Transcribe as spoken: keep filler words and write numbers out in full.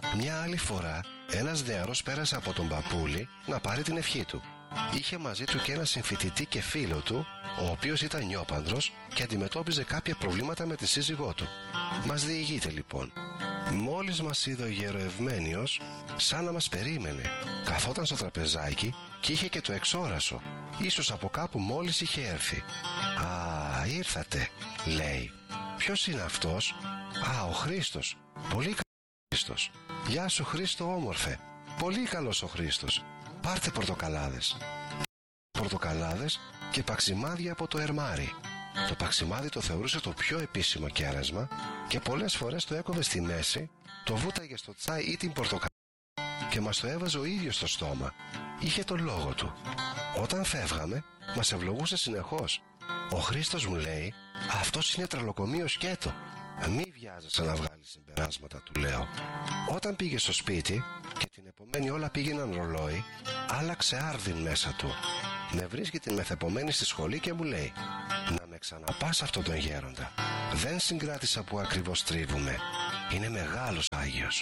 Μια άλλη φορά ένας νεαρός πέρασε από τον παππούλη να πάρει την ευχή του. Είχε μαζί του και ένα συμφοιτητή και φίλο του, ο οποίος ήταν νιόπανδρος και αντιμετώπιζε κάποια προβλήματα με τη σύζυγό του. Μας διηγείται λοιπόν: μόλις μας είδε ο γεροευμένιος, σαν να μας περίμενε, καθόταν στο τραπεζάκι και είχε και το εξόρασο. Ίσως από κάπου μόλις είχε έρθει. «Α, ήρθατε», λέει. «Ποιος είναι αυτός?» «Α, ο Χρήστος. Πολύ καλός ο Χρήστος». «Γεια σου Χρήστο όμορφε. Πολύ καλός ο Χρήστος. Πάρτε πορτοκαλάδες». Πορτοκαλάδες και παξιμάδια από το ερμάρι. Το παξιμάδι το θεωρούσε το πιο επίσημο κέρασμα και πολλές φορές το έκοβε στη μέση, το βούταγε στο τσάι ή την πορτοκαλάδα και μας το έβαζε ο ίδιος στο στόμα. Είχε τον λόγο του. Όταν φεύγαμε, μας ευλογούσε συνεχώς. «Ο Χρήστος», μου λέει, «αυτός είναι τρελοκομείο σκέτο. Μη βιάζεσαι να βγάλεις συμπεράσματα», του λέω. Όταν πήγε στο σπίτι και την επομένη όλα πήγαιναν ρολόι, άλλαξε άρδιν μέσα του. Με βρίσκει την μεθεπομένη στη σχολή και μου λέει: «Να με ξαναπάς αυτόν τον γέροντα. Δεν συγκράτησα που ακριβώς τρίβουμε. Είναι μεγάλος Άγιος».